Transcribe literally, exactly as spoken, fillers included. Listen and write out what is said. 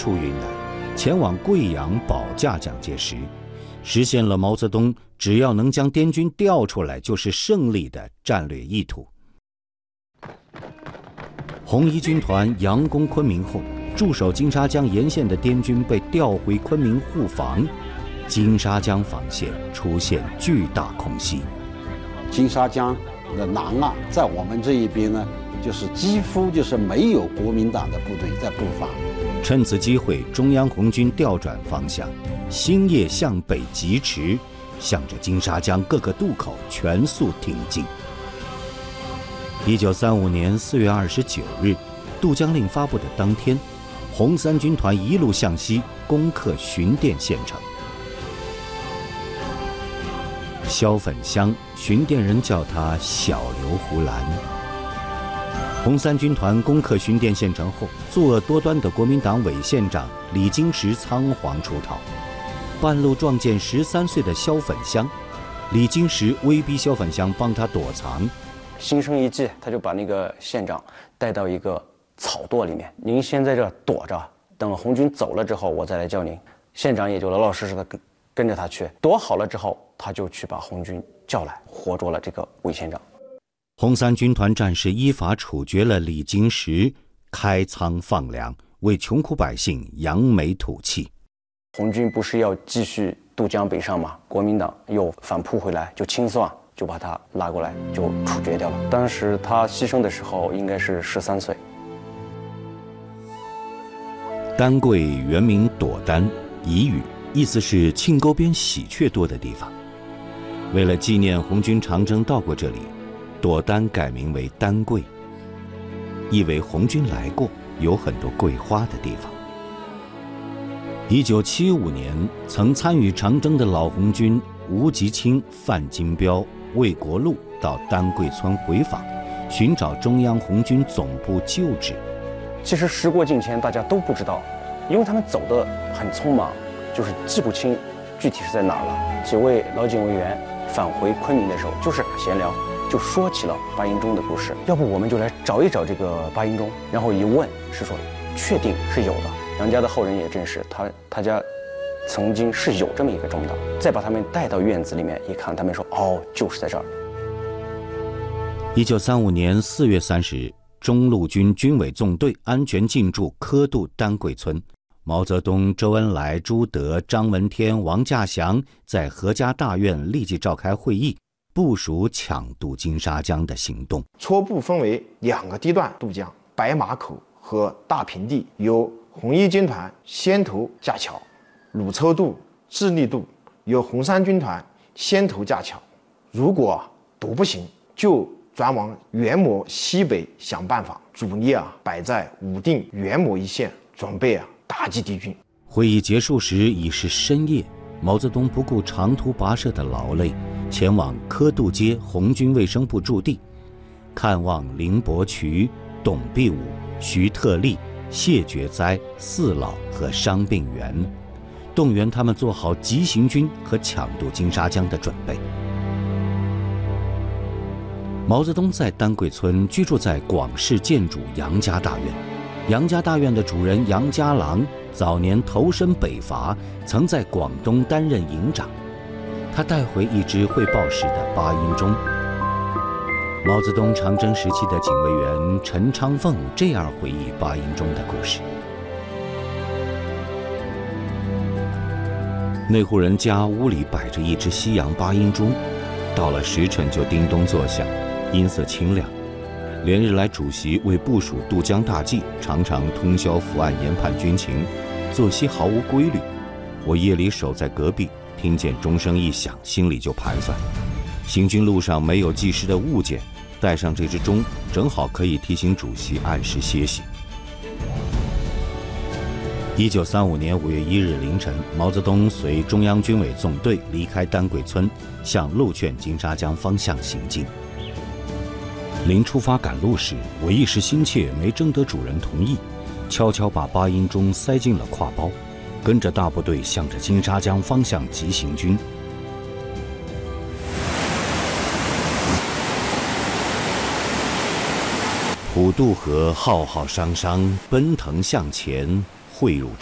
出云南，前往贵阳保驾蒋介石，实现了毛泽东只要能将滇军调出来就是胜利的战略意图。红一军团佯攻昆明后，驻守金沙江沿线的滇军被调回昆明护防，金沙江防线出现巨大空隙。 金沙江的南岸，在我们这一边呢，就是几乎就是没有国民党的部队在布防。 趁此机会，中央红军调转方向，星夜向北疾驰，向着金沙江各个渡口全速挺进。一九三五年四月二十九日，渡江令发布的当天，红三军团一路向西攻克寻甸县城。萧粉乡，寻甸人叫它小刘胡兰。红三军团攻克寻甸县城后，作恶多端的国民党伪县长李金石仓皇出逃，半路撞见十三岁的萧粉乡，李金石威逼萧粉乡帮他躲藏。 心生一计，他就把那个县长带到一个草垛里面，您先在这躲着，等红军走了之后，我再来叫您。县长也就老老实实的跟跟着他去，躲好了之后，他就去把红军叫来，活捉了这个伪县长。 红三军团战士依法处决了李金石，开仓放粮，为穷苦百姓扬眉吐气。 红军不是要继续渡江北上吗？国民党又反扑回来，就清算，就把他拉过来，就处决掉了。当时他牺牲的时候应该是十三岁。 丹桂原名朵丹，彝语，意思是沁沟边喜鹊多的地方。为了纪念红军长征到过这里，朵丹改名为丹桂，意为红军来过，有很多桂花的地方。一九七五年，曾参与长征的老红军吴吉清、范金彪、魏国禄到丹桂村回访，寻找中央红军总部旧址。 其实时过境迁，大家都不知道，因为他们走得很匆忙，就是记不清具体是在哪儿了。几位老警卫员返回昆明的时候，就是闲聊，就说起了八英钟的故事。要不我们就来找一找这个八英钟，然后一问是说确定是有的。杨家的后人也证实，他他家曾经是有这么一个钟的。再把他们带到院子里面一看，他们说哦，就是在这儿。 一九三五年四月三十日，中路军军委纵队安全进驻科渡丹桂村。毛泽东、周恩来、朱德、张闻天、王稼祥在何家大院立即召开会议，部署抢渡金沙江的行动。 初步分为两个地段渡江：白马口和大平地，由红一军团先头架桥；鲁抽渡、智利渡由红三军团先头架桥。如果都不行，就转往元谋西北想办法，主力啊摆在武定、元谋一线，准备啊打击敌军。 会议结束时已是深夜，毛泽东不顾长途跋涉的劳累，前往科渡街红军卫生部驻地，看望林伯渠、董必武、徐特立、谢觉哉、四老和伤病员，动员他们做好急行军和抢渡金沙江的准备。毛泽东在丹桂村居住在广式建筑杨家大院。杨家大院的主人杨家郎早年投身北伐，曾在广东担任营长。他带回一只会报时的八音钟。毛泽东长征时期的警卫员陈昌凤这样回忆八音钟的故事：那户人家屋里摆着一只西洋八音钟，到了时辰就叮咚作响，音色清亮。连日来主席为部署渡江大计，常常通宵伏案研判军情，作息毫无规律。我夜里守在隔壁，听见钟声一响，心里就盘算，行军路上没有计时的物件，带上这只钟，正好可以提醒主席按时歇息。一九三五年五月一日凌晨，毛泽东随中央军委纵队离开丹桂村，向鹿圈金沙江方向行进。临出发赶路时，我一时心切，没征得主人同意，悄悄把八音钟塞进了挎包，跟着大部队向着金沙江方向急行军。普渡河浩浩汤汤，奔腾向前，汇入